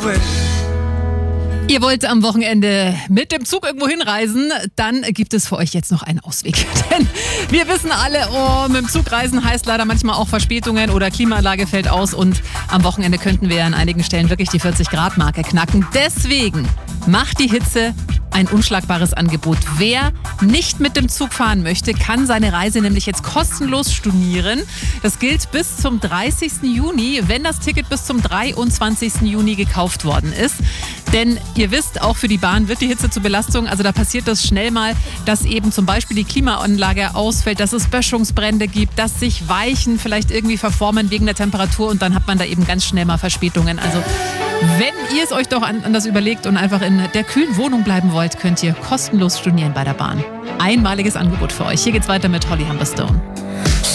away. Ihr wollt am Wochenende mit dem Zug irgendwo hinreisen, dann gibt es für euch jetzt noch einen Ausweg. Denn wir wissen alle, mit dem Zug reisen heißt leider manchmal auch Verspätungen oder Klimaanlage fällt aus und am Wochenende könnten wir an einigen Stellen wirklich die 40-Grad-Marke knacken. Deswegen macht die Hitze ein unschlagbares Angebot. Wer nicht mit dem Zug fahren möchte, kann seine Reise nämlich jetzt kostenlos stornieren. Das gilt bis zum 30. Juni, wenn das Ticket bis zum 23. Juni gekauft worden ist. Denn ihr wisst, auch für die Bahn wird die Hitze zur Belastung. Also da passiert das schnell mal, dass eben zum Beispiel die Klimaanlage ausfällt, dass es Böschungsbrände gibt, dass sich Weichen vielleicht irgendwie verformen wegen der Temperatur und dann hat man da eben ganz schnell mal Verspätungen. Also wenn ihr es euch doch anders überlegt und einfach in der kühlen Wohnung bleiben wollt, könnt ihr kostenlos stornieren bei der Bahn. Einmaliges Angebot für euch. Hier geht's weiter mit Holly Humberstone.